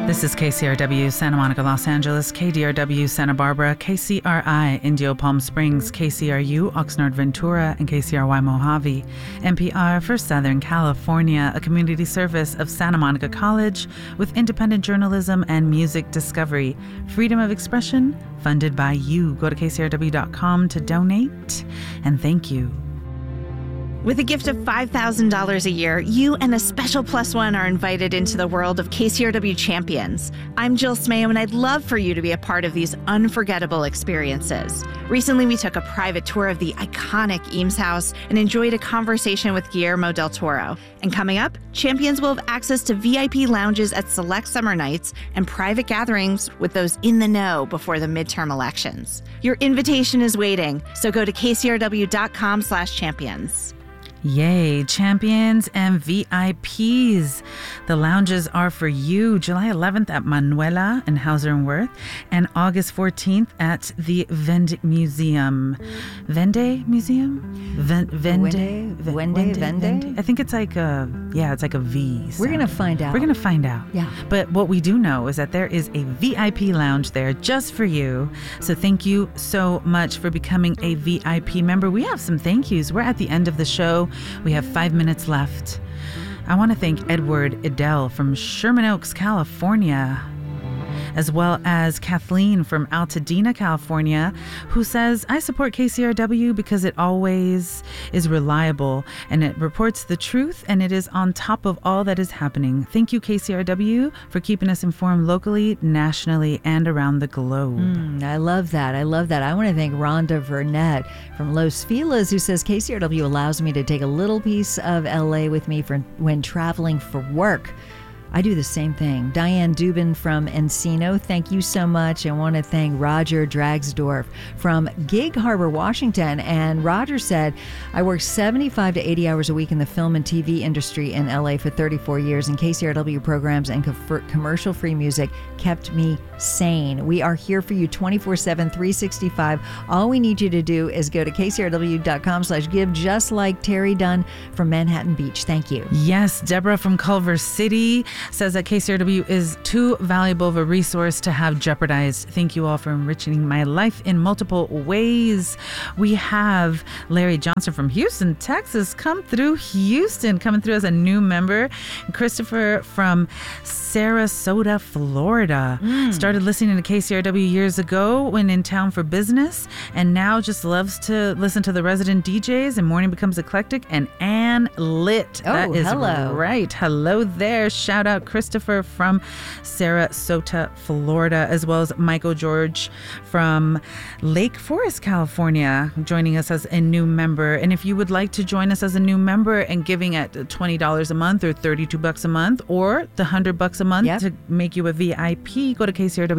This is KCRW Santa Monica, Los Angeles, KDRW Santa Barbara, KCRI Indio Palm Springs, KCRU Oxnard Ventura, and KCRY Mojave. NPR for Southern California, a community service of Santa Monica College with independent journalism and music discovery. Freedom of expression funded by you. Go to kcrw.com to donate, and thank you. With a gift of $5,000 a year, you and a special plus one are invited into the world of KCRW Champions. I'm Jill Smayo, and I'd love for you to be a part of these unforgettable experiences. Recently, we took a private tour of the iconic Eames House and enjoyed a conversation with Guillermo del Toro. And coming up, Champions will have access to VIP lounges at select summer nights and private gatherings with those in the know before the midterm elections. Your invitation is waiting, so go to kcrw.com/champions. Yay, champions and VIPs. The lounges are for you. July 11th at Manuela and Hauser and Wirth, and August 14th at the Vende Museum. Vende Museum? Vende? I think it's like it's like a V. We're going to find out. Yeah. But what we do know is that there is a VIP lounge there just for you. So thank you so much for becoming a VIP member. We have some thank yous. We're at the end of the show. We have 5 minutes left. I want to thank Edward Edel from Sherman Oaks, California, as well as Kathleen from Altadena, California, who says, I support KCRW because it always is reliable and it reports the truth and it is on top of all that is happening. Thank you, KCRW, for keeping us informed locally, nationally, and around the globe. I love that. I want to thank Rhonda Burnett from Los Feliz, who says, KCRW allows me to take a little piece of LA with me when traveling for work. I do the same thing. Diane Dubin from Encino, thank you so much. I want to thank Roger Dragsdorf from Gig Harbor, Washington. And Roger said, I worked 75 to 80 hours a week in the film and TV industry in LA for 34 years, and KCRW programs and commercial-free music kept me sane. We are here for you 24/7, 365. All we need you to do is go to kcrw.com/give, just like Terry Dunn from Manhattan Beach. Thank you. Yes, Deborah from Culver City says that KCRW is too valuable of a resource to have jeopardized. Thank you all for enriching my life in multiple ways. We have Larry Johnson from Houston, Texas, coming through as a new member. Christopher from Sarasota, Florida, started listening to KCRW years ago when in town for business, and now just loves to listen to the resident DJs, and morning becomes eclectic and lit. That is hello. Right. Hello there. Shout out Christopher from Sarasota, Florida, as well as Michael George from Lake Forest, California, joining us as a new member. And if you would like to join us as a new member and giving at $20 a month or $32 a month or the $100 a month to make you a VIP, go to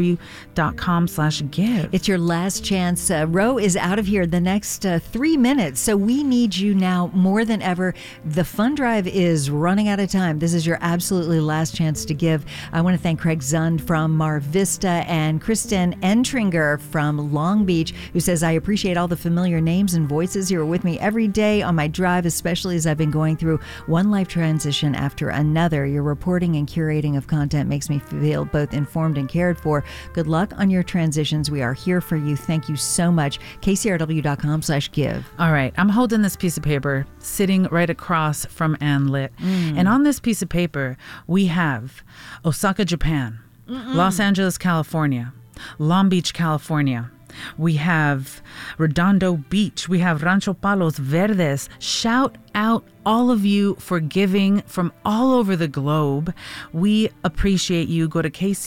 kcrw.com/give. It's your last chance. Ro is out of here the next 3 minutes, so we need you now more than ever. The fund drive is running out of time. This is your absolutely last chance to give. I want to thank Craig Zund from Mar Vista and Kristen Entringer from Long Beach, who says, I appreciate all the familiar names and voices who are with me every day on my drive, especially as I've been going through one life transition after another. Your reporting and curating of content makes me feel both informed and cared for. Good luck on your transitions. We are here for you. Thank you so much. kcrw.com/give. All right. I'm holding this piece of paper sitting right across from Ann Lit. And on this piece of paper, we have Osaka, Japan, Los Angeles, California, Long Beach, California. We have Redondo Beach. We have Rancho Palos Verdes. Shout out all of you for giving from all over the globe. We appreciate you. Go to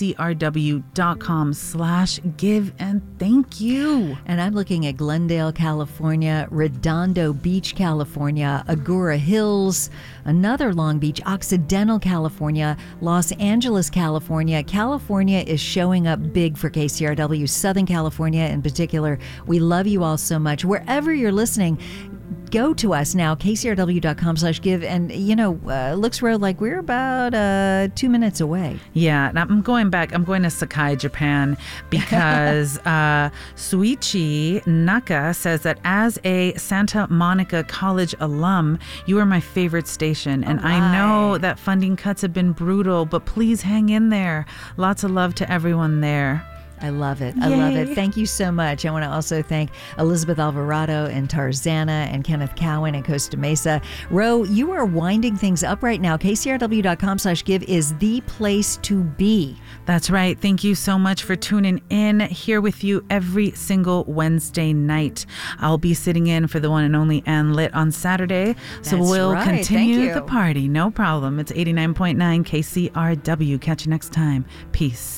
kcrw.com/give and thank you. And I'm looking at Glendale, California, Redondo Beach, California, Agoura Hills, another Long Beach, Occidental, California, Los Angeles, California. California is showing up big for KCRW, Southern California in particular. We love you all so much. Wherever you're listening, go to us now, kcrw.com/give. And, looks real like we're about 2 minutes away. Yeah, and I'm going back. I'm going to Sakai, Japan, because Suichi Naka says that as a Santa Monica College alum, you are my favorite station. And I know that funding cuts have been brutal, but please hang in there. Lots of love to everyone there. I love it. Yay. I love it. Thank you so much. I want to also thank Elizabeth Alvarado in Tarzana and Kenneth Cowan in Costa Mesa. Ro, you are winding things up right now. KCRW.com/give is the place to be. That's right. Thank you so much for tuning in, here with you every single Wednesday night. I'll be sitting in for the one and only Ann Litt on Saturday. So That's we'll right. continue Thank the you. party. No problem. It's 89.9 KCRW. Catch you next time. Peace.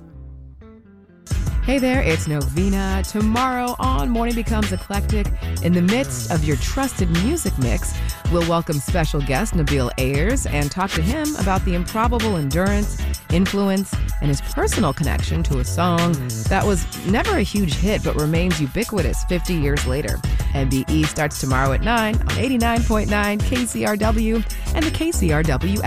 Hey there, it's Novena. Tomorrow on Morning Becomes Eclectic, in the midst of your trusted music mix, we'll welcome special guest Nabil Ayers and talk to him about the improbable endurance, influence, and his personal connection to a song that was never a huge hit but remains ubiquitous 50 years later. MBE starts tomorrow at 9 on 89.9 KCRW and the KCRW